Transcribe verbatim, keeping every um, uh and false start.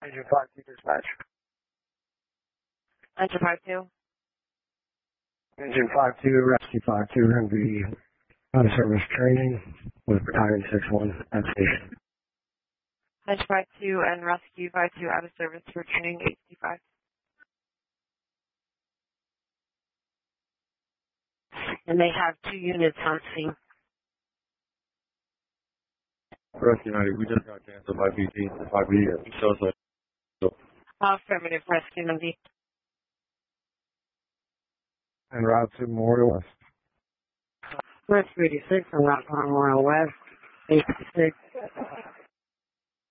Engine five two dispatch. Engine five two. Engine five two, Rescue five two, going to be out of service training with Battalion six one at station. Engine five two and Rescue five two out of service for training eight fifty-five. And they have two units on scene. Rescue ninety, we just got canceled by B T. five B shows like. So. Affirmative, Rescue ninety. En route to Memorial West. Rescue eighty-six, en route to Memorial West, eight six.